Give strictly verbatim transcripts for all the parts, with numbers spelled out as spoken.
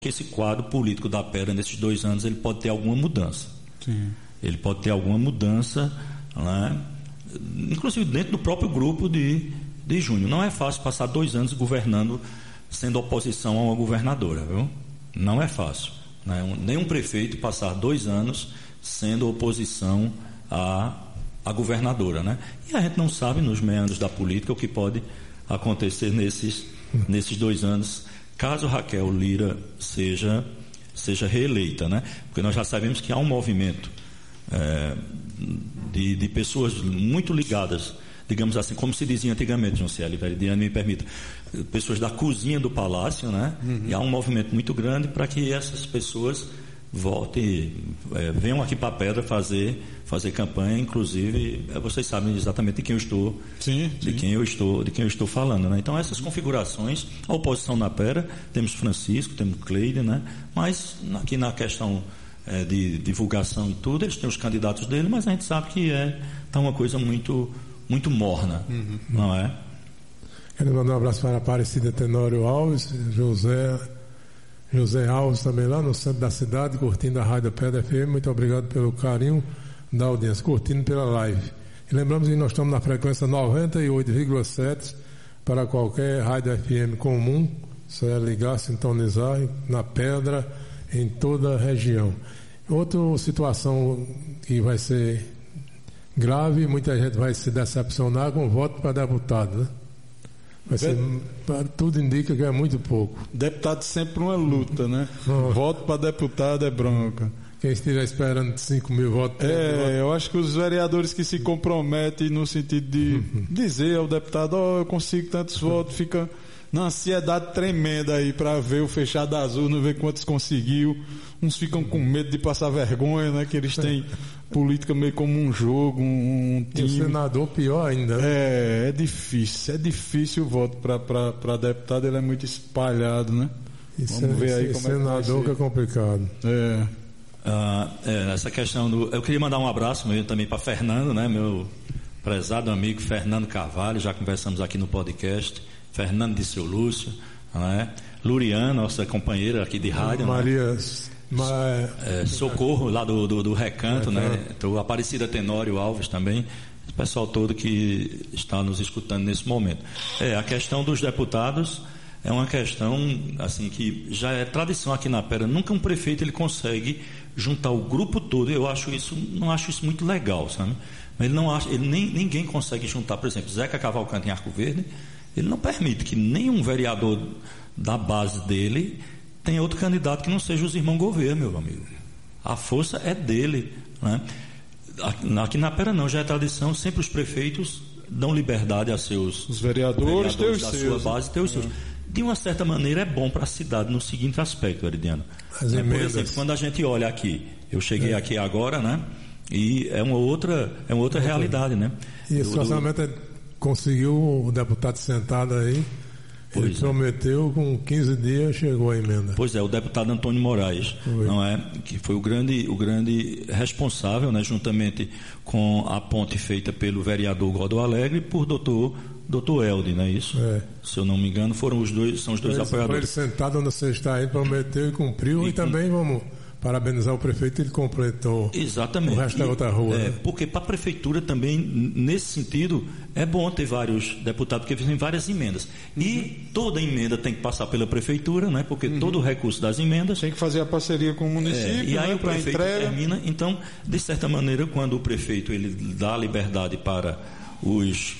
que esse quadro político da Pedra nesses dois anos ele pode ter alguma mudança. Sim. Ele pode ter alguma mudança, né? Inclusive dentro do próprio grupo de, de Júnior. Não é fácil passar dois anos governando sendo oposição a uma governadora, viu? Não é fácil, né? Um, nenhum prefeito passar dois anos sendo oposição a, a governadora, né? E a gente não sabe nos meandros da política o que pode acontecer nesses, nesses dois anos, caso Raquel Lira seja, seja reeleita, né? Porque nós já sabemos que há um movimento é, de, de pessoas muito ligadas, digamos assim, como se dizia antigamente, João Célio, Veridiano, me permita, pessoas da cozinha do palácio, né? Uhum. E há um movimento muito grande para que essas pessoas voltem, é, venham aqui para a Pedra fazer, fazer campanha, inclusive, é, vocês sabem exatamente de quem eu estou, sim, de sim. quem eu estou, de quem eu estou falando, né? Então essas configurações, a oposição na Pedra, temos Francisco, temos Cleide, né? Mas aqui na questão é, de divulgação e tudo, eles têm os candidatos dele, mas a gente sabe que é tá uma coisa muito, muito morna, uhum. não é? Quero mandar um abraço para a Aparecida Tenório Alves, José José Alves também lá no centro da cidade, curtindo a Rádio Pedra F M. Muito obrigado pelo carinho da audiência, curtindo pela live. E lembramos que nós estamos na frequência noventa e oito vírgula sete para qualquer Rádio F M comum, só é ligar, sintonizar na Pedra, em toda a região. Outra situação que vai ser grave, muita gente vai se decepcionar com o voto para deputado, né? Vai ser, tudo indica que é muito pouco. Deputado sempre uma luta, né? Oh. Voto para deputado é bronca. Quem estiver esperando cinco mil votos... É, voto. Eu acho que os vereadores que se comprometem no sentido de uhum. dizer ao deputado, ó, oh, eu consigo tantos uhum. votos, fica na ansiedade tremenda aí para ver o fechado azul, não ver quantos conseguiu. Uns ficam com medo de passar vergonha, né? Que eles têm política meio como um jogo, um, um time. E o senador pior ainda, né? É, é difícil, é difícil o voto para deputado, ele é muito espalhado, né? E Vamos ver aí como senador é que, que é complicado. É. Ah, é, essa questão do... Eu queria mandar um abraço mesmo também para Fernando, né? Meu prezado amigo Fernando Carvalho, já conversamos aqui no podcast. Fernando de Seu Lúcio, né? Luriana, nossa companheira aqui de rádio, Maria... Né? Ma... É, Socorro, lá do, do, do Recanto, é, né? Então, Aparecida Tenório Alves também, o pessoal todo que está nos escutando nesse momento. É, a questão dos deputados é uma questão, assim, que já é tradição aqui na Pedra. Nunca um prefeito ele consegue juntar o grupo todo. Eu acho isso, não acho isso muito legal, sabe? Mas ele não acha, ele nem, ninguém consegue juntar, por exemplo, Zeca Cavalcante em Arco Verde, ele não permite que nenhum vereador da base dele tem outro candidato que não seja os irmãos Gouveia, meu amigo. A força é dele, né? Aqui na Pedra não, já é tradição, sempre os prefeitos dão liberdade a seus os vereadores, vereadores da seus, sua base ter os seus. De uma certa maneira é bom para a cidade no seguinte aspecto, Veridiano. As é, emendas. Por exemplo, quando a gente olha aqui, eu cheguei é. aqui agora, né? E é uma outra, é uma outra é. realidade, né? E esse orçamento do... conseguiu o deputado sentado aí. Pois Ele prometeu, é. com quinze dias chegou a emenda. Pois é, o deputado Antônio Moraes, foi. não é? Que foi o grande, o grande responsável, né? Juntamente com a ponte feita pelo vereador Godó Alegre e por doutor, doutor Elde, não é isso? É. Se eu não me engano, foram os dois, são os dois foi, apoiadores. Foi ele sentado onde você está aí, prometeu e cumpriu, e, e também com... vamos parabenizar o prefeito, ele completou. Exatamente. O resto da outra rua. É, né? Porque para a prefeitura também, nesse sentido, é bom ter vários deputados, porque fazem várias emendas. Uhum. E toda emenda tem que passar pela prefeitura, né? Porque uhum. todo o recurso das emendas... Tem que fazer a parceria com o município, é, e aí né, o prefeito entrega. termina. Então, de certa maneira, quando o prefeito ele dá liberdade para os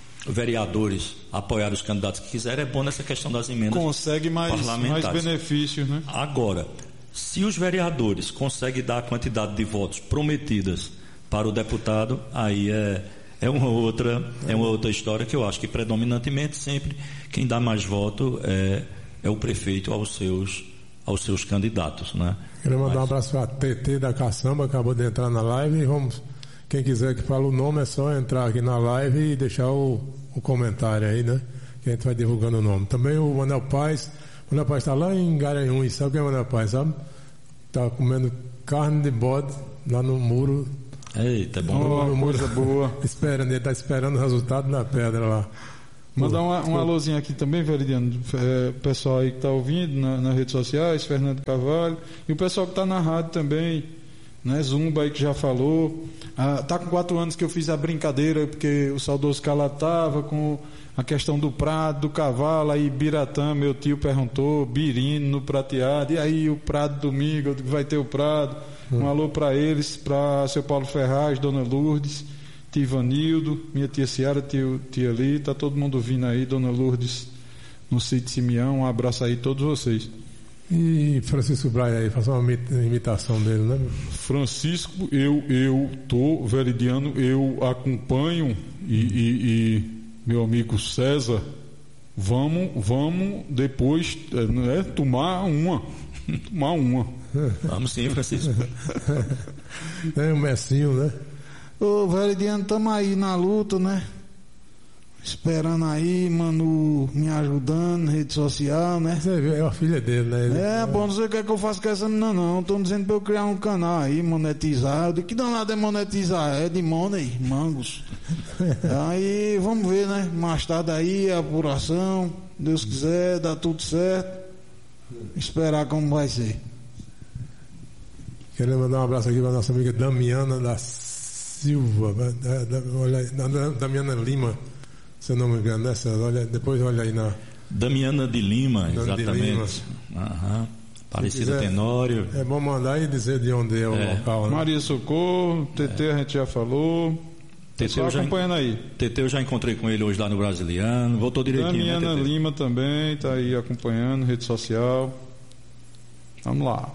vereadores apoiar os candidatos que quiserem, é bom nessa questão das emendas Consegue mais, parlamentares. mais benefícios, né? Agora... Se os vereadores conseguem dar a quantidade de votos prometidas para o deputado, aí é, é, uma outra, é uma outra história que eu acho que predominantemente sempre quem dá mais voto é, é o prefeito aos seus, aos seus candidatos, né? Quero mandar Mas... um abraço para a T T da Caçamba, acabou de entrar na live, e vamos, quem quiser que fale o nome é só entrar aqui na live e deixar o, o comentário aí, né? Que a gente vai divulgando o nome. Também o Manel Paz. O Manel Paz está lá em Garanhuns, sabe o que é o Manel Paz, sabe? Está comendo carne de bode lá no muro. Eita, bom. No, no muro, boa. Esperando, ele está esperando o resultado na Pedra lá. Mandar um, um alôzinho aqui também, Veridiano, é, pessoal aí que está ouvindo na, nas redes sociais, Fernando Carvalho, e o pessoal que está na rádio também, né, Zumba aí que já falou. Ah, tá com quatro anos que eu fiz a brincadeira, porque o saudoso Cala estava com a questão do prado, do cavalo, aí Biratã, meu tio perguntou, Birino no prateado, e aí o prado domingo, vai ter o prado. Hum. Um alô para eles, para seu Paulo Ferraz, Dona Lourdes, tio Ivanildo, minha tia Ciara, tio, tia Ali, tá todo mundo vindo aí, Dona Lourdes no sítio Simeão, um abraço aí a todos vocês. E Francisco Braga aí, faça uma imitação dele, né? Francisco, eu, eu tô, Veridiano, eu acompanho e, e, e meu amigo César, vamos, vamos depois, é, tomar uma, tomar uma. Vamos sim, Francisco. É o Messinho, né? Ô, Veridiano, estamos aí na luta, né? Esperando aí, Manu me ajudando, rede social, né? Você vê, é a filha dele, né? Ele... É, bom, não sei o que é que eu faço com essa menina, não. Estão dizendo pra eu criar um canal aí, monetizar. Eu digo, que danado é monetizar? É de money, mangos. Aí, vamos ver, né? Mais tarde aí, a apuração. Deus quiser, dá tudo certo. Esperar como vai ser. Quero mandar um abraço aqui para a nossa amiga Damiana da Silva, da, da, olha aí, da, Damiana Lima, se eu não me engano, né? Olha, depois olha aí na... Damiana de Lima, Damiana exatamente. De Lima. Aham. Aparecida quiser, Tenório. É bom mandar e dizer de onde é o é. local, né? Maria Socorro, T T é. A gente já falou. Teteu já acompanhando aí. Teteu já encontrei com ele hoje lá no Brasiliano, voltou direitinho. Damiana né, Lima também está aí acompanhando, rede social. Vamos lá.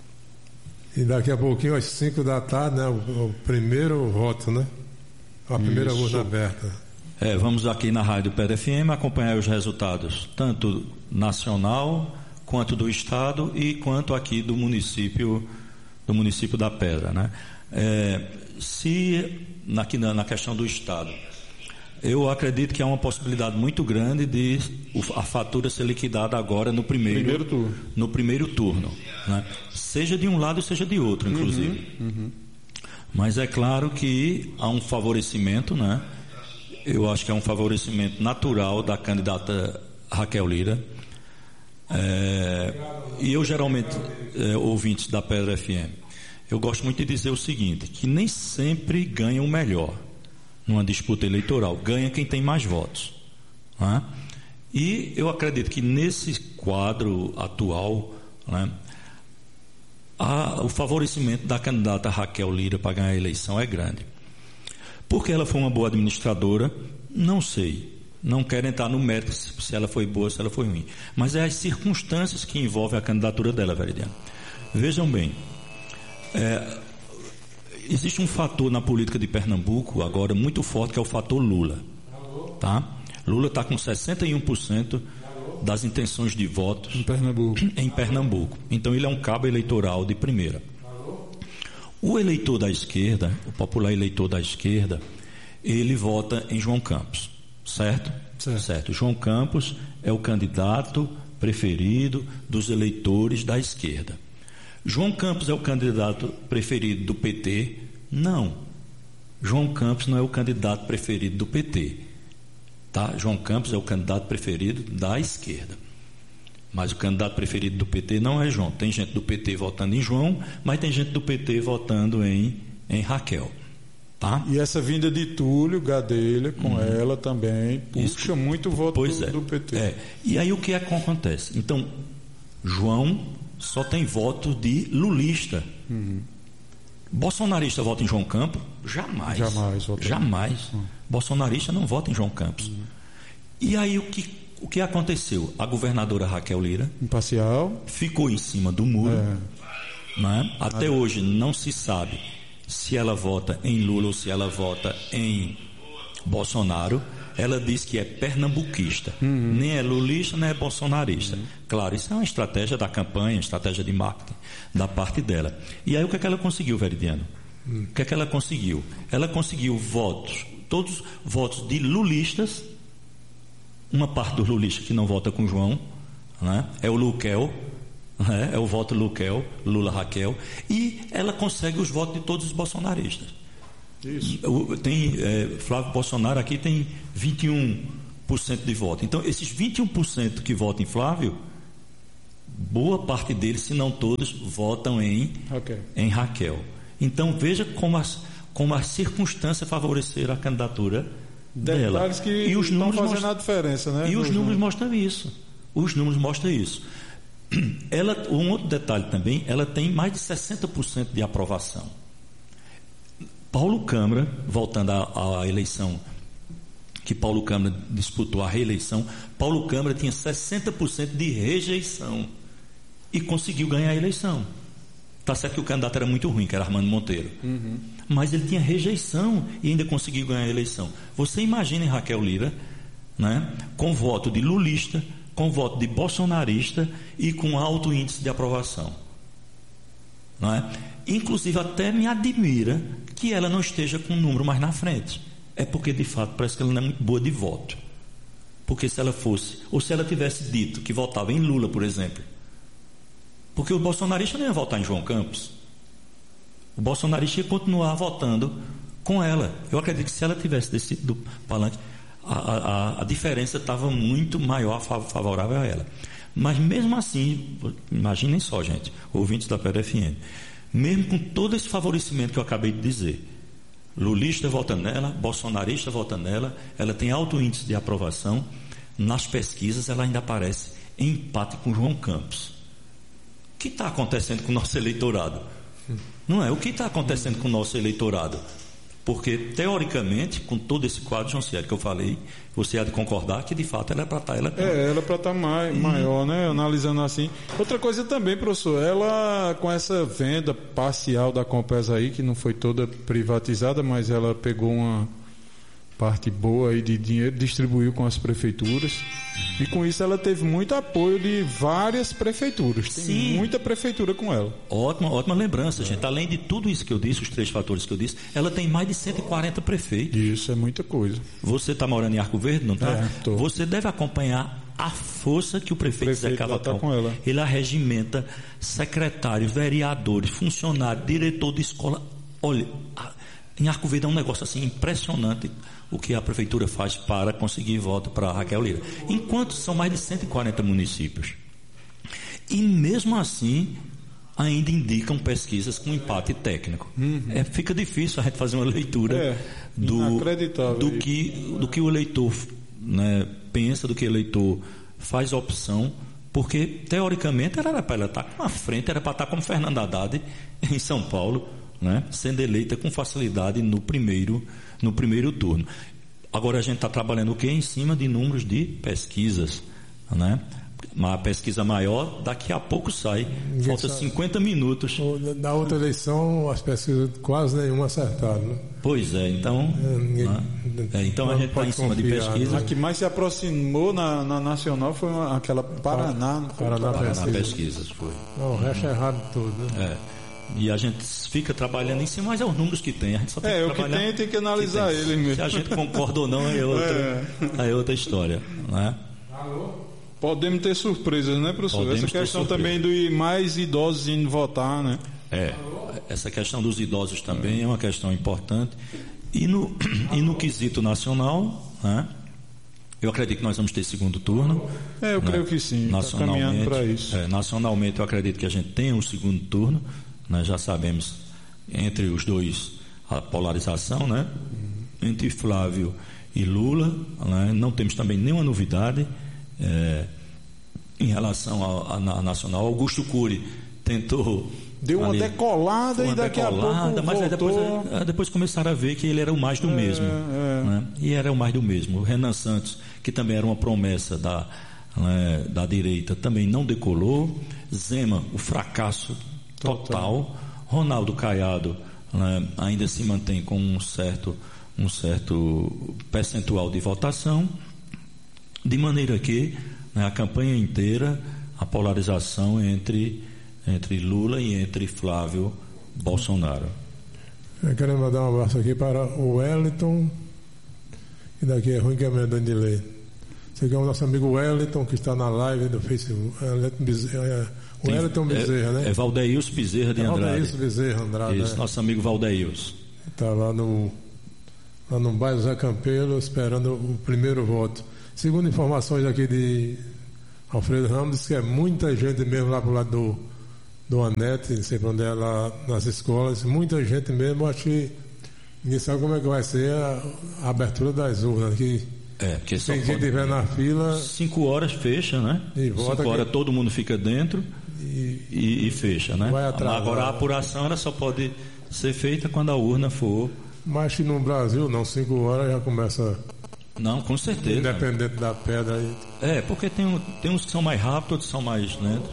E daqui a pouquinho, às cinco da tarde, né? O, o primeiro voto, né? A primeira Isso. urna aberta. É, vamos aqui na Rádio P E D F M acompanhar os resultados, tanto nacional, quanto do Estado e quanto aqui do município, do município da Pedra, né? É, se, aqui na, na questão do Estado, eu acredito que há uma possibilidade muito grande de a fatura ser liquidada agora no primeiro, primeiro turno. No primeiro turno, né? Seja de um lado, seja de outro, inclusive. Uhum, uhum. Mas é claro que há um favorecimento, né? Eu acho que é um favorecimento natural da candidata Raquel Lira. É, e eu geralmente, é, ouvintes da Pedra F M, eu gosto muito de dizer o seguinte, que nem sempre ganha o melhor numa disputa eleitoral, ganha quem tem mais votos, né? E eu acredito que nesse quadro atual, né, a, o favorecimento da candidata Raquel Lira para ganhar a eleição é grande. Porque ela foi uma boa administradora, não sei. Não quero entrar no mérito se ela foi boa, se ela foi ruim. Mas é as circunstâncias que envolvem a candidatura dela, Veridiano. Vejam bem, é, existe um fator na política de Pernambuco agora muito forte, que é o fator Lula. Tá? Lula está com sessenta e um por cento das intenções de votos em Pernambuco. em Pernambuco. Então ele é um cabo eleitoral de primeira. O eleitor da esquerda, o popular eleitor da esquerda, ele vota em João Campos, certo? Certo. Certo. João Campos é o candidato preferido dos eleitores da esquerda. João Campos é o candidato preferido do P T? Não. João Campos não é o candidato preferido do P T. Tá? João Campos é o candidato preferido da esquerda. Mas o candidato preferido do P T não é João. Tem gente do P T votando em João, mas tem gente do P T votando em, em Raquel. Tá? E essa vinda de Túlio Gadelha com hum. ela também puxa Isso. muito voto pois do, é. do P T. É. E aí o que é que acontece? Então, João só tem voto de lulista. Uhum. Bolsonarista vota em João Campos? Jamais. Jamais. Jamais. Uhum. Bolsonarista não vota em João Campos. Uhum. E aí o que O que aconteceu? A governadora Raquel Lira imparcial ficou em cima do muro, é. né? Até ah, hoje não se sabe se ela vota em Lula ou se ela vota em Bolsonaro. Ela diz que é pernambuquista, uhum. nem é lulista, nem é bolsonarista. Uhum. Claro, isso é uma estratégia da campanha, estratégia de marketing da parte dela. E aí o que é que ela conseguiu, Veridiano? Uhum. O que é que ela conseguiu? Ela conseguiu votos, todos votos de lulistas. Uma parte dos lulistas que não vota com João, né? É o Luquel, né? É o voto Luquel, Lula Raquel, e ela consegue os votos de todos os bolsonaristas. Isso. Tem, é, Flávio Bolsonaro aqui tem vinte e um por cento de voto. Então, esses vinte e um por cento que votam em Flávio, boa parte deles, se não todos, votam em, okay. em Raquel. Então, veja como as, como as circunstâncias favoreceram a candidatura Detalhes dela. Que e os números fazendo mostram, a diferença, né? E os números números. mostram isso. Os números mostram isso. Ela, um outro detalhe também, ela tem mais de sessenta por cento de aprovação. Paulo Câmara, voltando à, à eleição, que Paulo Câmara disputou a reeleição, Paulo Câmara tinha sessenta por cento de rejeição e conseguiu ganhar a eleição. Está certo que o candidato era muito ruim, que era Armando Monteiro. Uhum. Mas ele tinha rejeição e ainda conseguiu ganhar a eleição. Você imagina em Raquel Lira, né, com voto de lulista, com voto de bolsonarista e com alto índice de aprovação. Não é? Inclusive, até me admira que ela não esteja com um número mais na frente. É porque, de fato, parece que ela não é muito boa de voto. Porque se ela fosse, ou se ela tivesse dito que votava em Lula, por exemplo, porque o bolsonarista não ia votar em João Campos. O bolsonarista ia continuar votando com ela. Eu acredito que se ela tivesse descido do palanque, a, a, a diferença estava muito maior, favorável a ela. Mas mesmo assim, imaginem só, gente, ouvintes da P D F N, mesmo com todo esse favorecimento que eu acabei de dizer, lulista vota nela, bolsonarista vota nela, ela tem alto índice de aprovação, nas pesquisas ela ainda aparece em empate com João Campos. O que está acontecendo com o nosso eleitorado? Não é? O que está acontecendo com o nosso eleitorado? Porque, teoricamente, com todo esse quadro, João Célio, que eu falei, você há de concordar que, de fato, ela é para estar... Ela tem... É, ela é para estar mai, maior, né? Analisando assim. Outra coisa também, professor, ela, com essa venda parcial da Compesa aí, que não foi toda privatizada, mas ela pegou uma parte boa aí de dinheiro, distribuiu com as prefeituras, e com isso ela teve muito apoio de várias prefeituras. Tem Sim. muita prefeitura com ela. Ótima, ótima lembrança, é. gente. Além de tudo isso que eu disse, os três fatores que eu disse, ela tem mais de cento e quarenta prefeitos. Isso é muita coisa. Você está morando em Arco Verde, não está? É, tô. Você deve acompanhar a força que o prefeito, o prefeito Zé Cavacal, tá com ela. ele arregimenta secretários, vereadores, funcionários, diretor de escola. Olha, em Arco Verde é um negócio assim impressionante o que a prefeitura faz para conseguir voto para Raquel Lira. Enquanto são mais de cento e quarenta municípios. E mesmo assim, ainda indicam pesquisas com empate técnico. Uhum. É, fica difícil a gente fazer uma leitura é, do, do, que, do que o eleitor, né, pensa, do que o eleitor faz opção, porque teoricamente era para ela estar na frente, era para estar como Fernanda Haddad em São Paulo, né, sendo eleita com facilidade no primeiro, no primeiro turno. Agora a gente está trabalhando o quê? Em cima de números de pesquisas, né? Uma pesquisa maior, daqui a pouco sai. Ninguém Falta sabe. cinquenta minutos. Na outra eleição, as pesquisas quase nenhuma acertaram, né? Pois é, então. É, ninguém, né? é, então a gente está em cima confiar, de pesquisa. Né? A que mais se aproximou na, na nacional foi uma, aquela Paraná. Paraná, Paraná pesquisa. Pesquisas, foi. Não, o resto é errado tudo, né? É. E a gente fica trabalhando em cima, mas é os números que tem. A gente só tem é, que o que tem tem que analisar que ele mesmo. Se a gente concorda ou não é outra, é. É outra história, né? Alô? Podemos ter surpresas, né, professor? Podemos essa questão também do mais idosos indo votar, né? É, essa questão dos idosos também é uma questão importante. E no, e no quesito nacional, né? Eu acredito que nós vamos ter segundo turno. É, eu né? creio que sim. Nacionalmente, tá caminhando para isso. É, nacionalmente, eu acredito que a gente tenha um segundo turno. Nós já sabemos entre os dois a polarização, né? Uhum. Entre Flávio e Lula, né? Não temos também nenhuma novidade é, em relação à nacional. Augusto Cury tentou deu uma ali, decolada uma e daqui decolada, a pouco mas voltou. Depois, depois começaram a ver que ele era o mais do é, mesmo, é. Né? E era o mais do mesmo. O Renan Santos, que também era uma promessa da, né, da direita, também não decolou. Zema, o fracasso total. total. Ronaldo Caiado, né, ainda se mantém com um certo, um certo percentual de votação, de maneira que, né, a campanha inteira, a polarização entre entre Lula e entre Flávio Bolsonaro. Eu quero mandar um abraço aqui para o Wellington, que daqui é ruim que é medonho de ler. Você quer o nosso amigo Wellington, que está na live do Facebook. O Wellington Bezerra, é, né? É Valdeilson Bezerra de é Andrade. Valdeilson Bezerra Andrade. Isso, é. Nosso amigo Valdeilson. Está lá no, lá no bairro Zé Campelo, esperando o primeiro voto. Segundo informações aqui de Alfredo Ramos, diz que é muita gente mesmo lá pro lado do, do Anete, não sei pra onde é, lá nas escolas, muita gente mesmo. Acho que ninguém sabe como é que vai ser a, a abertura das urnas. Que é, porque só quem estiver na fila. Cinco horas fecha, né? E volta Cinco horas que... todo mundo fica dentro e, e, e fecha, né? Vai atrasar. Agora a apuração ela só pode ser feita quando a urna for. Mas que no Brasil não, cinco horas já começa. Não, com certeza. Independente da pedra aí. É, porque tem, tem uns que são mais rápidos, outros são mais lentos.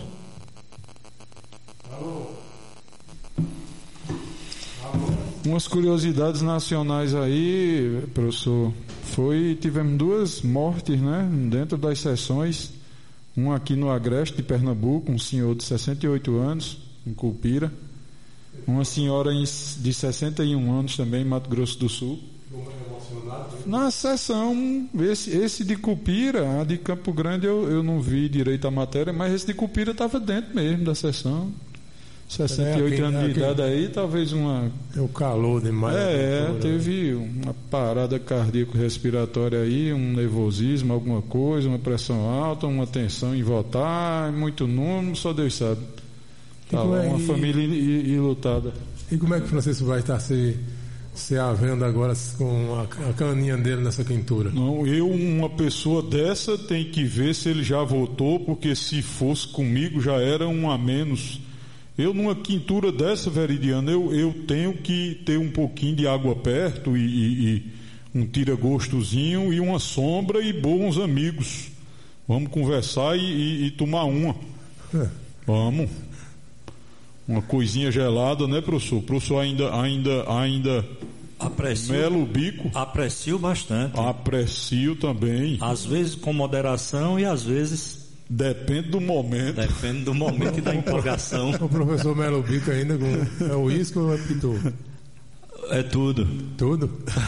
Umas curiosidades nacionais aí, professor. Foi, tivemos duas mortes, né? Dentro das sessões. Um aqui no Agreste de Pernambuco, um senhor de sessenta e oito anos, em Cupira. Uma senhora de sessenta e um anos também, em Mato Grosso do Sul. Na sessão, esse, esse de Cupira, a de Campo Grande eu, eu não vi direito a matéria, mas esse de Cupira estava dentro mesmo da sessão. sessenta e oito é, aqui, anos de idade aí, talvez uma. É o calor demais. É, é teve uma parada cardíaco-respiratória aí, um nervosismo, alguma coisa, uma pressão alta, uma tensão em votar, muito número, só Deus sabe. Tá lá, uma e, família enlutada. E como é que o Francisco vai estar se, se havendo agora com a, a caninha dele nessa quintura? Não, eu, uma pessoa dessa, tem que ver se ele já votou, porque se fosse comigo já era um a menos. Eu, numa quintura dessa, Veridiano, eu, eu tenho que ter um pouquinho de água perto e, e, e um tira-gostozinho e uma sombra e bons amigos. Vamos conversar e, e, e tomar uma. É. Vamos. Uma coisinha gelada, né, professor? O professor ainda, ainda, ainda aprecio, mela o bico. Aprecio bastante. Aprecio também. Às vezes com moderação e às vezes... Depende do momento. Depende do momento e da empolgação. O professor Melo Bico ainda com, é o uísque ou é pitu? É tudo. Tudo?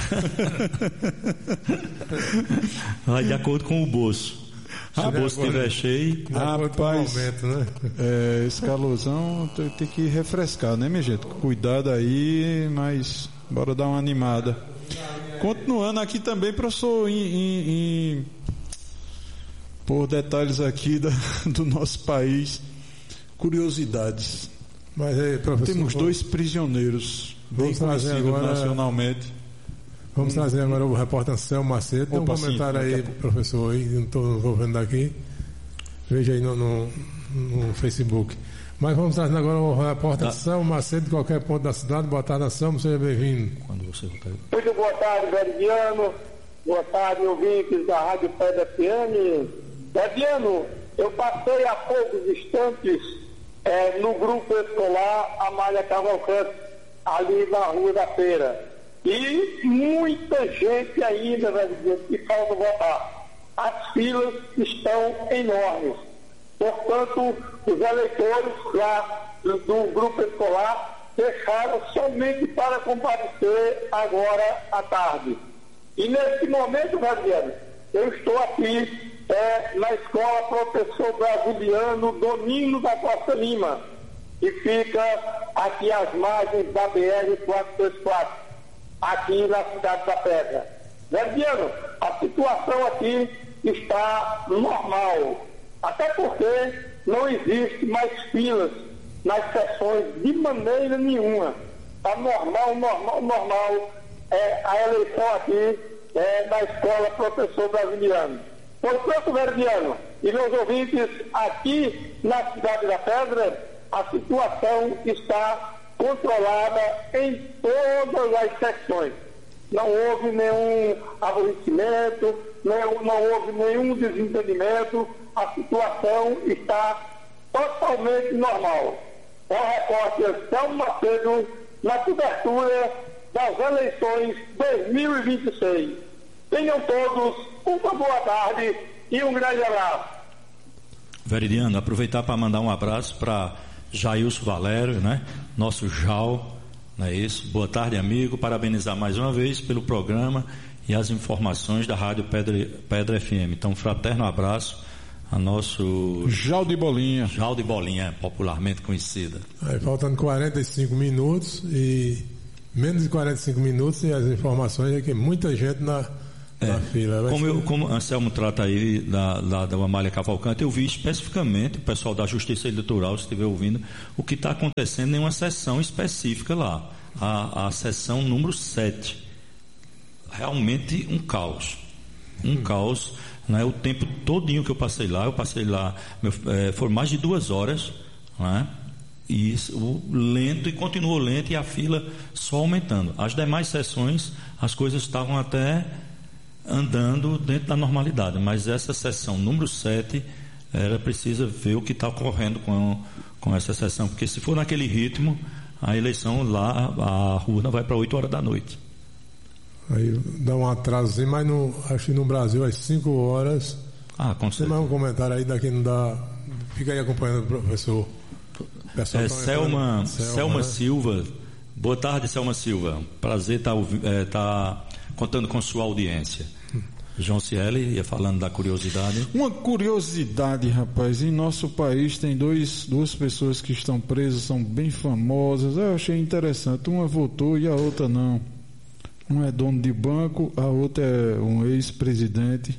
Vai de acordo com o bolso. Se ah, o bolso estiver cheio... Rapaz, momento, né? É, esse calorzão tem, tem que refrescar, né, minha gente? Cuidado aí, mas bora dar uma animada. Continuando aqui também, professor, em... em, em por detalhes aqui da, do nosso país, curiosidades. Mas aí, professor, temos dois prisioneiros bem conhecidos agora, nacionalmente. Vamos um, trazer agora o repórter Anselmo Macedo. Tem um comentário sim, aí, professor, aí, não estou vendo daqui. Veja aí no, no, no Facebook. Mas vamos trazer agora o repórter Anselmo Macedo de qualquer ponto da cidade. Boa tarde, Anselmo, seja bem-vindo. Quando você Muito boa tarde, Veridiano. Boa tarde, ouvintes da Rádio Pedra F M. Veridiano, eu passei há poucos instantes é, no grupo escolar Amália Cavalcante, ali na Rua da Feira. E muita gente ainda, Veridiano, que falta votar. As filas estão enormes. Portanto, os eleitores lá do, do grupo escolar fecharam somente para comparecer agora à tarde. E nesse momento, Veridiano, eu estou aqui é, na escola Professor Brasiliano Domingos da Costa Lima, que fica aqui às margens da B R quatrocentos e vinte e quatro, aqui na cidade da Pedra. Veridiano, a situação aqui está normal, até porque não existe mais filas nas sessões de maneira nenhuma. Está normal, normal, normal é, a eleição aqui é, na escola Professor Brasiliano. Portanto, Veridiano e meus ouvintes, aqui na cidade da Pedra, a situação está controlada em todas as secções. Não houve nenhum aborrecimento, não, não houve nenhum desentendimento, a situação está totalmente normal. É o repórter Anselmo Macedo na cobertura das eleições dois mil e vinte e seis. Tenham todos uma boa tarde e um grande abraço. Veridiano, aproveitar para mandar um abraço para Jailson Valério, né? Nosso Jal, não é isso? Boa tarde, amigo. Parabenizar mais uma vez pelo programa e as informações da Rádio Pedra, Pedra F M. Então, um fraterno abraço a nosso Jal de Bolinha. Jal de Bolinha, popularmente conhecida. Aí, faltando quarenta e cinco minutos e menos de quarenta e cinco minutos e as informações é que muita gente na, É, da fila. Vai como, ser... eu, como Anselmo trata aí da, da, da Amália Cavalcante, eu vi especificamente o pessoal da Justiça Eleitoral, se estiver ouvindo, o que está acontecendo em uma sessão específica lá, a, a sessão número sete. Realmente um caos. Um hum. caos, né? O tempo todinho que eu passei lá, eu passei lá, meu, é, foram mais de duas horas, né? E isso, lento, e continuou lento, e a fila só aumentando. As demais sessões, as coisas estavam até andando dentro da normalidade, mas essa sessão número sete, era preciso ver o que está ocorrendo com, com essa sessão, porque se for naquele ritmo, a eleição lá, a urna vai para oito horas da noite. Aí dá um atrasozinho, mas no, acho que no Brasil às cinco horas. Ah, com certeza. Tem mais um comentário aí daqui, não dá. Fica aí acompanhando o professor. É, Selma, Selma, Selma né? Silva. Boa tarde, Selma Silva. Prazer estar é, tá contando com sua audiência. João Cieli ia falando da curiosidade. Uma curiosidade, rapaz, em nosso país tem dois, duas pessoas que estão presas, são bem famosas. Eu achei interessante, uma votou e a outra não. Um é dono de banco, a outra é um ex-presidente.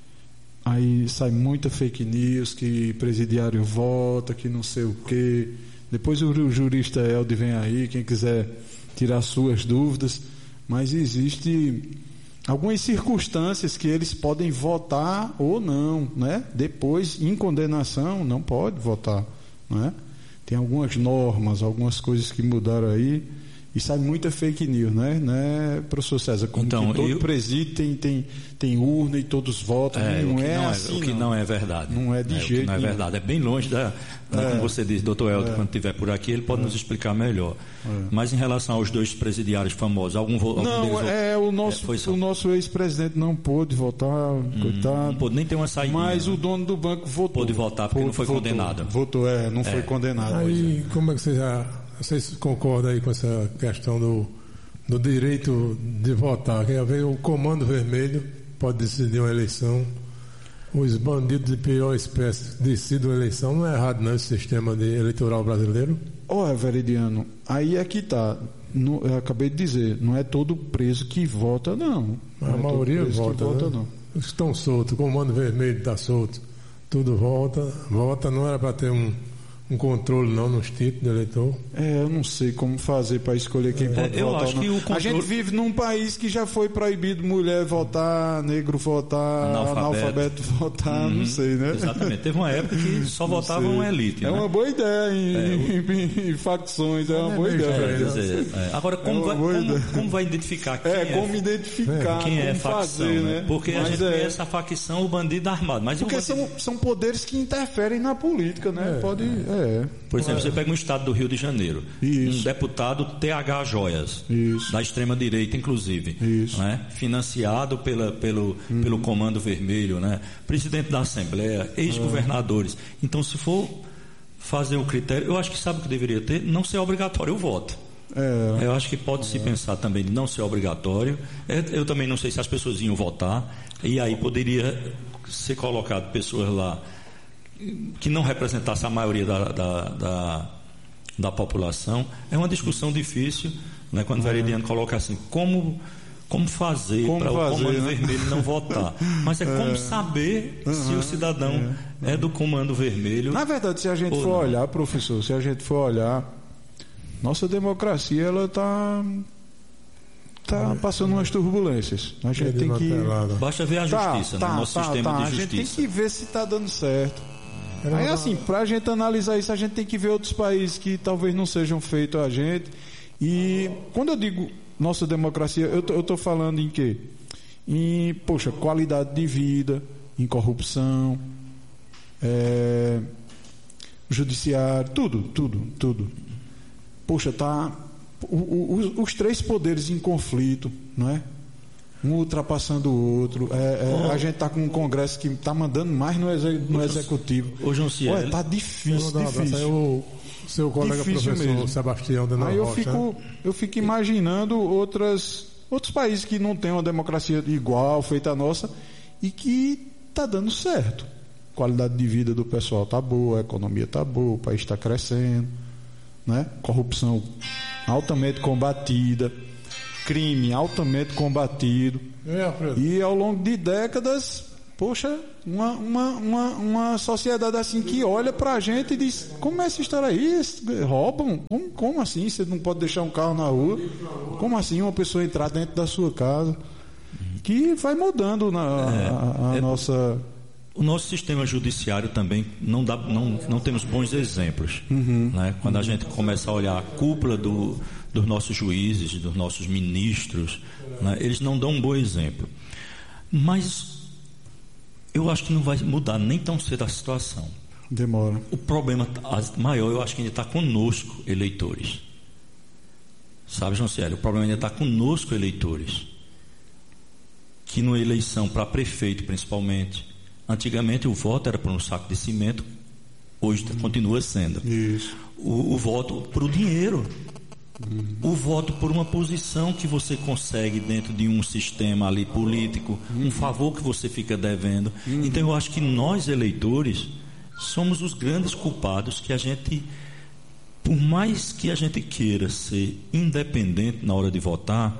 Aí sai muita fake news, que presidiário vota, que não sei o quê. Depois o jurista Elde vem aí, quem quiser tirar suas dúvidas. Mas existe algumas circunstâncias que eles podem votar ou não, né? Depois, em condenação, não pode votar, né? Tem algumas normas, algumas coisas que mudaram aí. E sai muita fake news, né, né, professor César? Como então, que todo eu... presídio tem, tem, tem urna e todos votam. É, não, o que é não é assim, o que não. não é verdade. Não é de é, jeito o que não é nenhum. verdade. É bem longe da... É, como você disse, doutor Helder, é, quando estiver por aqui, ele pode é, nos explicar melhor. É. Mas em relação aos dois presidiários famosos, algum, algum não, deles... É, o nosso, é, o nosso ex-presidente não pôde votar, hum, coitado. Não pôde nem ter uma saída. Mas o dono do banco votou. Pôde votar porque pôde, não foi votou, condenado. Votou, é, não é. foi condenado. Aí, como é que você já... Vocês concordam aí com essa questão do... do direito de votar? Quer ver, o Comando Vermelho pode decidir uma eleição, os bandidos de pior espécie decidem uma eleição. Não é errado não esse sistema de eleitoral brasileiro? Olha, Veridiano, aí é que está, eu acabei de dizer, não é todo preso que vota, não. A não maioria é vota, vota, né? não. Os que estão soltos, o Comando Vermelho está solto, tudo volta, vota, não era para ter um um controle não nos títulos de eleitor? É, eu não sei como fazer para escolher quem é, pode eu votar. Acho que o controle... A gente vive num país que já foi proibido mulher votar, negro votar, analfabeto, analfabeto votar, uhum, não sei, né? Exatamente. Teve uma época que só votava uma elite. É, né? Uma boa ideia em, é, em, em, em facções, é uma é boa ideia. É, dizer, é. Agora, como, é vai, como, como vai identificar quem é? É, como identificar, quem como é facção, fazer, né? Porque mas a gente é. vê essa facção, o bandido armado. Mas Porque bandido... são, são poderes que interferem na política, né? É. Pode... É. Por exemplo, você pega um estado do Rio de Janeiro, Isso. um deputado T H Joias, Isso. da extrema-direita, inclusive, né? Financiado pela, pelo, hum. pelo Comando Vermelho, né? Presidente da Assembleia, ex-governadores. É. Então, se for fazer o critério, eu acho que sabe o que deveria ter? Não ser obrigatório o voto. É. Eu acho que pode-se é. pensar também de não ser obrigatório. Eu também não sei se as pessoas iam votar, e aí poderia ser colocado pessoas lá que não representasse a maioria da, da, da, da população. É uma discussão difícil, né, quando o Veridiano coloca assim, como, como fazer para o Comando né? Vermelho não votar. Mas é como é. saber uhum. se o cidadão é. é do Comando Vermelho. Na verdade, se a gente for não. olhar, professor, se a gente for olhar, nossa democracia, ela está... Está passando umas turbulências. A gente tem que... Basta ver a justiça, tá, tá, no nosso tá, sistema tá. de a justiça. A gente tem que ver se está dando certo. Aí assim, para a gente analisar isso, a gente tem que ver outros países que talvez não sejam feitos a gente. E quando eu digo nossa democracia, eu estou falando em quê? Em, poxa, qualidade de vida, em corrupção, é, judiciário, tudo, tudo, tudo. Poxa, tá o, o, os três poderes em conflito, não é? Um ultrapassando o outro. É, é, oh. A gente está com um Congresso que está mandando mais no, exe, no Executivo. Ô, João Cieli. Está difícil, difícil. Aí o seu colega difícil professor mesmo. Sebastião Denal Aí eu Rocha, fico, né? eu fico imaginando outras, outros países que não têm uma democracia igual, feita a nossa, e que está dando certo. A qualidade de vida do pessoal está boa, a economia está boa, o país está crescendo, né? Corrupção altamente combatida. crime altamente combatido. É, Alfredo. E ao longo de décadas, poxa, uma, uma, uma, uma sociedade assim que olha pra gente e diz: como é essa história aí? Roubam? Como, como assim? Você não pode deixar um carro na rua? Como assim uma pessoa entrar dentro da sua casa? Que vai mudando na, é, a, a é, nossa... O nosso sistema judiciário também não, dá, não, não temos bons exemplos. Uhum. Né? Quando a gente começa a olhar a cúpula do, dos nossos juízes, dos nossos ministros, né? Eles não dão um bom exemplo. Mas eu acho que não vai mudar nem tão cedo a situação. Demora. O problema maior, eu acho que ainda está conosco, eleitores. Sabe, João Célio? O problema ainda está conosco, eleitores. Que numa eleição para prefeito, principalmente, antigamente o voto era por um saco de cimento, hoje hum. continua sendo. Isso. O, o voto por o dinheiro. Hum. O voto por uma posição que você consegue dentro de um sistema ali político, hum. um favor que você fica devendo. Hum. Então eu acho que nós, eleitores, somos os grandes culpados que a gente, por mais que a gente queira ser independente na hora de votar,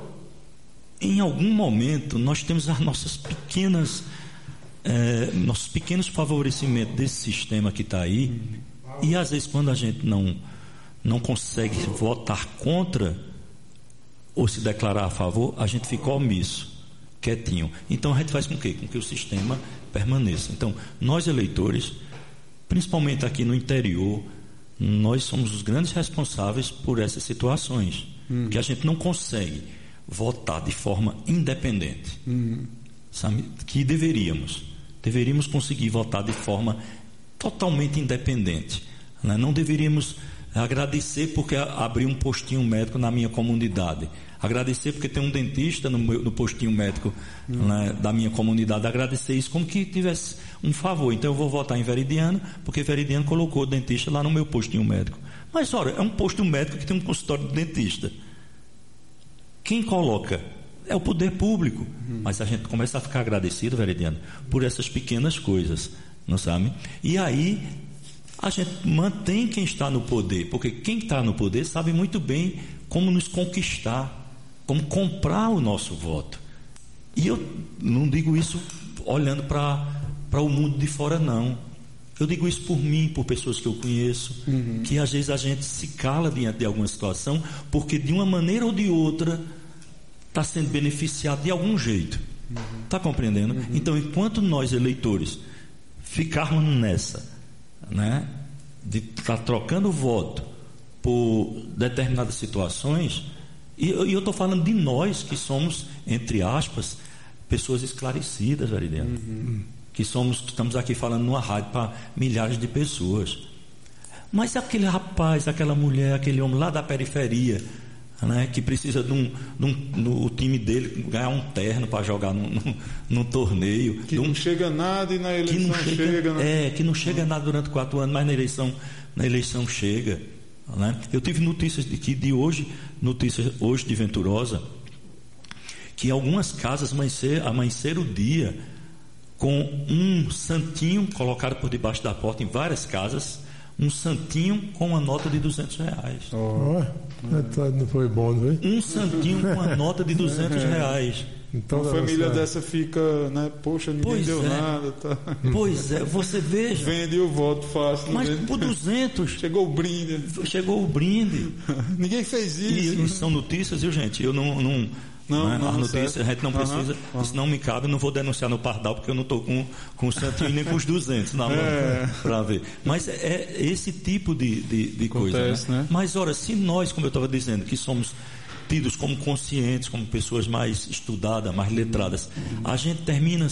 em algum momento nós temos as nossas pequenas é, nossos pequenos favorecimentos desse sistema que está aí, e às vezes quando a gente não não consegue votar contra ou se declarar a favor, a gente fica omisso, quietinho. Então a gente faz com que? Com que o sistema permaneça. Então nós, eleitores, principalmente aqui no interior, nós somos os grandes responsáveis por essas situações, hum. que a gente não consegue votar de forma independente, uhum. sabe? Que deveríamos deveríamos conseguir votar de forma totalmente independente, né? Não deveríamos agradecer porque abri um postinho médico na minha comunidade, agradecer porque tem um dentista no, meu, no postinho médico, uhum. né, da minha comunidade, agradecer isso como que tivesse um favor. Então eu vou votar em Veridiano porque Veridiano colocou o dentista lá no meu postinho médico. Mas olha, é um posto médico que tem um consultório de dentista. Quem coloca é o poder público, uhum. mas a gente começa a ficar agradecido, Veridiano, por essas pequenas coisas, não sabe? E aí a gente mantém quem está no poder, porque quem está no poder sabe muito bem como nos conquistar, como comprar o nosso voto. E eu não digo isso olhando para para o mundo de fora, não. Eu digo isso por mim, por pessoas que eu conheço, uhum. que às vezes a gente se cala diante de alguma situação, porque de uma maneira ou de outra está sendo beneficiado de algum jeito. Está uhum. compreendendo? Uhum. Então, enquanto nós, eleitores, ficarmos nessa, né, de estar tá trocando voto por determinadas situações, e, e eu estou falando de nós que somos, entre aspas, pessoas esclarecidas, Veridiano. Uhum. Que somos, estamos aqui falando numa rádio para milhares de pessoas. Mas aquele rapaz, aquela mulher, aquele homem lá da periferia, né, que precisa de um, de um no time dele ganhar um terno para jogar num, num, num torneio, que um, não chega nada e na eleição que não chega, chega né? é, que não chega nada durante quatro anos, mas na eleição, na eleição chega, né? Eu tive notícias de que de hoje, notícias hoje de Venturosa, que algumas casas amanhecer, amanhecer o dia com um santinho colocado por debaixo da porta em várias casas, um santinho com uma nota de duzentos reais. Oh, não foi bom, não foi? Um santinho com uma nota de duzentos reais. Então, uma família essa... dessa fica, né? Poxa, ninguém pois deu é. nada. Tá. Pois é, você veja. Vende o voto fácil. Mas vende. Por duzentos. Chegou o brinde. Chegou o brinde. Ninguém fez isso. E, e são notícias, viu, gente? Eu não. não Não, não, não, as notícias, certo. A gente não precisa, uhum, isso não me cabe, não vou denunciar no Pardal, porque eu não estou com, com o santinho nem com os duzentos na mão é. para ver. Mas é, é esse tipo de, de, de Acontece, coisa. Né? Né? Mas, ora, se nós, como eu estava dizendo, que somos tidos como conscientes, como pessoas mais estudadas, mais letradas, a gente termina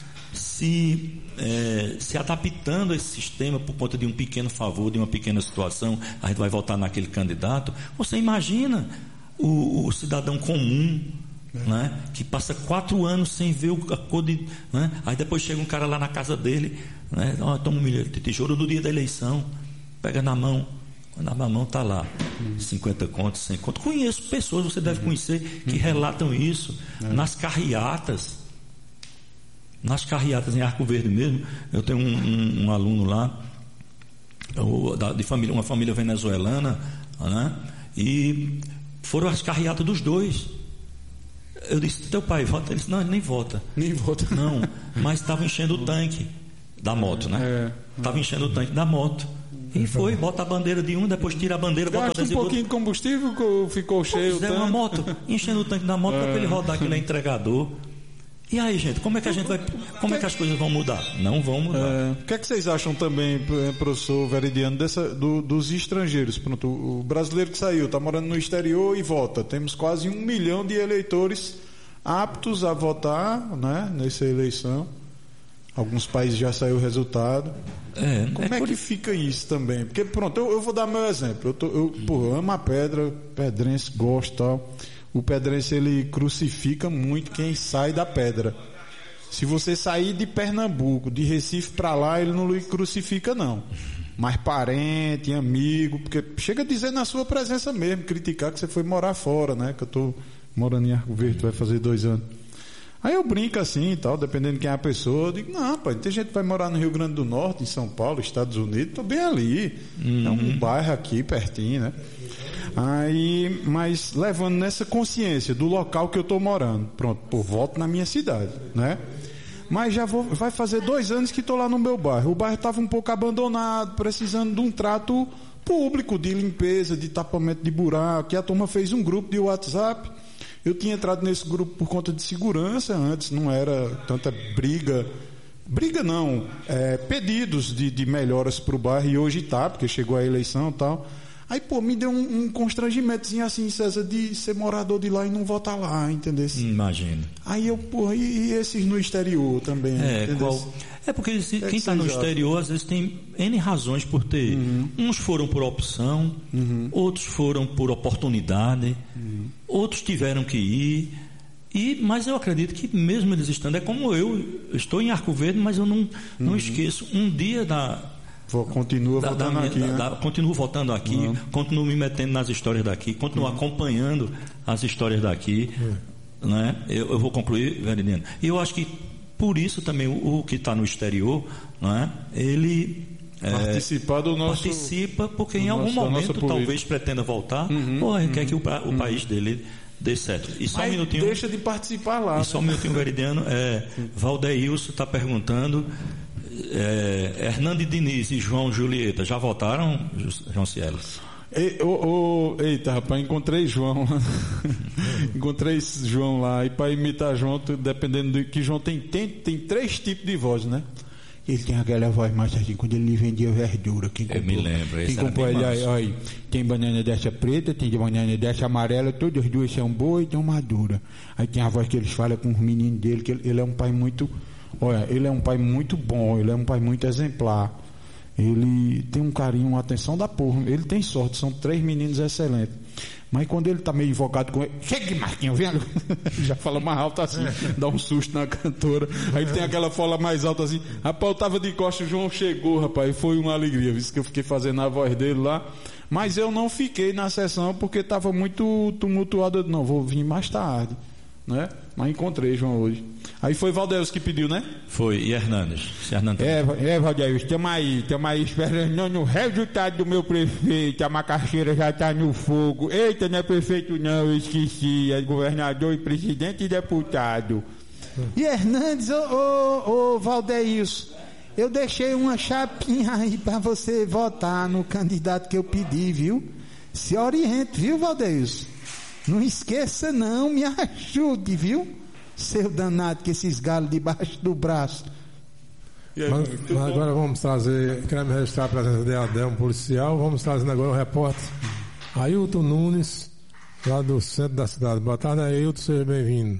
se, é, se adaptando a esse sistema por conta de um pequeno favor, de uma pequena situação, a gente vai votar naquele candidato. Você imagina o, o cidadão comum, né, que passa quatro anos sem ver a cor de, né, aí depois chega um cara lá na casa dele, né, oh, toma um milhão de tijolo do dia da eleição, pega na mão, quando abre a mão está lá, uhum. cinquenta contos, cem contos. Conheço pessoas, você deve conhecer, que uhum. relatam isso é. nas carreatas, nas carreatas em Arco Verde mesmo. Eu tenho um, um, um aluno lá, de família, uma família venezuelana, né, e foram as carreatas dos dois. Eu disse, teu pai vota? Ele disse, não, ele nem vota. Nem vota. Não, mas estava enchendo o tanque da moto, né? Estava é. enchendo o tanque da moto. E foi, bota a bandeira de um, depois tira a bandeira, bota a Gasta um pouquinho de combustível, ficou cheio o tanque. uma moto, enchendo o tanque da moto é. para ele rodar, que ele é entregador. E aí, gente, como é que a gente vai. Como é que as coisas vão mudar? Não vão mudar. É, o que é que vocês acham também, professor Veridiano, dessa, do, dos estrangeiros? Pronto, o brasileiro que saiu, está morando no exterior e vota. Temos quase um milhão de eleitores aptos a votar, né, nessa eleição. Alguns países já saiu o resultado. É, Como é, é que fica isso também? Porque, pronto, eu, eu vou dar meu exemplo. Eu, tô, eu, pô, eu amo a pedra, pedrense, gosto e tal. O pedrense, ele crucifica muito quem sai da pedra. Se você sair de Pernambuco, de Recife para lá, ele não lhe crucifica, não. Mas parente, amigo, porque chega a dizer na sua presença mesmo, criticar que você foi morar fora, né? Que eu tô morando em Arco Verde, vai fazer dois anos. Aí eu brinco assim e tal, dependendo de quem é a pessoa, eu digo, não, pai, tem gente que vai morar no Rio Grande do Norte, em São Paulo, Estados Unidos, tô bem ali. Uhum. É um bairro aqui, pertinho, né? Aí, mas levando nessa consciência do local que eu tô morando, pronto, pô, volto na minha cidade, né? Mas já vou, vai fazer dois anos que tô lá no meu bairro. O bairro estava um pouco abandonado, precisando de um trato público, de limpeza, de tapamento de buraco, e a turma fez um grupo de WhatsApp. Eu tinha entrado nesse grupo por conta de segurança, antes não era tanta briga, briga não, é, pedidos de, de melhoras para o bairro, e hoje está, porque chegou a eleição e tal. Aí, pô, me deu um, um constrangimentozinho assim, César, de ser morador de lá e não votar lá, entendeu? Imagino. Aí eu, pô, e, e esses no exterior também, é, qual... é porque se, é quem está no exterior, às vezes tem N razões por ter. Uhum. Uns foram por opção, uhum. outros foram por oportunidade, uhum. outros tiveram que ir. E, mas eu acredito que mesmo eles estando, é como eu, eu estou em Arco Verde, mas eu não, uhum. não esqueço um dia da... Continua da, votando da minha, aqui, da, né? da, continuo votando aqui, uhum. continuo me metendo nas histórias daqui, continuo uhum. acompanhando as histórias daqui, uhum. né? eu, eu vou concluir, Veridiano. E eu acho que por isso também o, o que está no exterior, né? ele Participar do nosso, participa porque em algum nosso, momento talvez pretenda voltar, uhum. ou uhum. quer que o, o uhum. país dele dê certo. E só Mas um minutinho, deixa de participar lá. E só um minutinho, Veridiano. É, Valdeilson está perguntando. É, Hernando Diniz e João Julieta já votaram, João Cielos? Ei, oh, oh, eita, rapaz, encontrei João. encontrei João lá. E para imitar João, dependendo de que João tem, tem, tem três tipos de voz, né? Ele tem aquela voz mais assim, quando ele vendia verdura. Quem comprou, Eu me lembro, esse quem comprou ele, aí, aí, tem banana dessa preta, tem banana dessa amarela, todas as duas são boas e estão maduras. Aí tem a voz que eles falam com os meninos dele, que ele, ele é um pai muito... Olha, ele é um pai muito bom, ele é um pai muito exemplar. Ele tem um carinho, uma atenção da porra. Ele tem sorte, são três meninos excelentes. Mas quando ele tá meio invocado com ele, chega Marquinhos, vendo? Já fala mais alto assim, dá um susto na cantora. Aí ele tem aquela fala mais alta assim. Rapaz, eu tava de costas, o João chegou, rapaz, foi uma alegria. Visto que eu fiquei fazendo a voz dele lá. Mas eu não fiquei na sessão porque estava muito tumultuado. Eu, não, vou vir mais tarde, né? Mas encontrei João hoje. Aí foi Valdeus que pediu, né? Foi, e Hernandes. Hernandes. É, é Valdeus, estamos aí, estamos aí esperando o resultado do meu prefeito. A macaxeira já está no fogo. Eita, não é prefeito não, eu esqueci. É governador e presidente e deputado. E Hernandes, ô, ô, ô Valdeus, eu deixei uma chapinha aí para você votar no candidato que eu pedi, viu? Se oriente, viu, Valdeus? Não esqueça não, me ajude, viu? Seu danado com esses galos debaixo do braço. Aí, mas, mas agora vamos trazer, queremos registrar a presença de Adel, um policial. Vamos trazer agora o repórter Ailton Nunes, lá do centro da cidade. Boa tarde, Ailton, seja bem-vindo.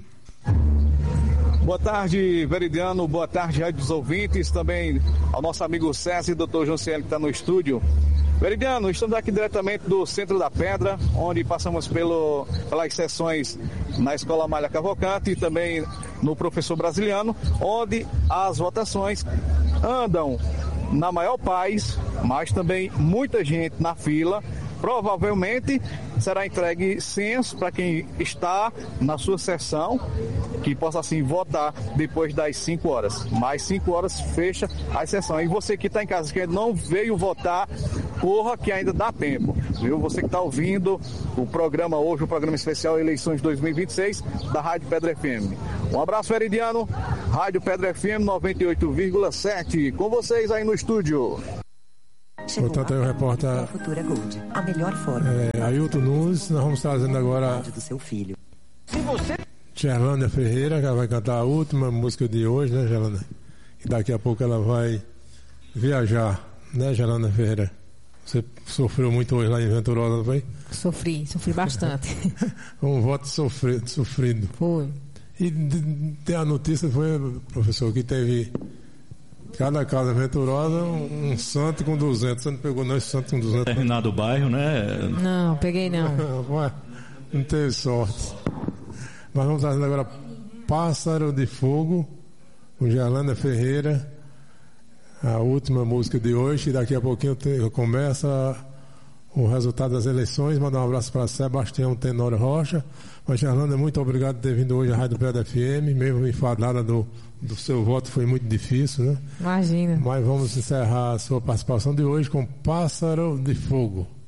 Boa tarde, Veridiano, boa tarde, rádios ouvintes, também ao nosso amigo César e doutor João Cielo que está no estúdio. Veridiano, estamos aqui diretamente do Centro da Pedra, onde passamos pelo, pelas sessões na Escola Malha Cavalcante e também no Professor Brasiliano, onde as votações andam na maior paz, mas também muita gente na fila. Provavelmente será entregue senhas para quem está na sua sessão, que possa assim votar depois das cinco horas. Mais cinco horas fecha a sessão. E você que está em casa, que não veio votar, corra que ainda dá tempo, viu? Você que está ouvindo o programa hoje, o programa especial Eleições dois mil e vinte e seis da Rádio Pedra F M. Um abraço, Veridiano. Rádio Pedra F M noventa e oito vírgula sete. Com vocês aí no estúdio. Chegou Portanto, aí o repórter Futura Gold, a melhor forma. É, Ailton Nunes. Nós vamos trazendo agora do seu filho. Se você... Gerlânia Ferreira, que vai cantar a última música de hoje, né, Gerlânia? E daqui a pouco ela vai viajar, né, Gerlânia Ferreira? Você sofreu muito hoje lá em Venturosa, não foi? Sofri, sofri bastante. Um voto sofrido. sofrido. Foi. E tem a notícia, foi, professor, que teve cada casa venturosa um, um santo com duzentos. Você não pegou não esse santo com duzentos? Terminado o bairro, né? Não, peguei não. Ué, não teve sorte. Mas vamos trazer agora Pássaro de Fogo, com Gerlânia Ferreira, a última música de hoje. E daqui a pouquinho te, começa o resultado das eleições. Mandar um abraço para Sebastião Tenório Rocha. Mas, Gerlânia, muito obrigado por ter vindo hoje à Rádio Pedra F M. Mesmo enfadada do, do seu voto, foi muito difícil, né? Imagina. Mas vamos encerrar a sua participação de hoje com Pássaro de Fogo.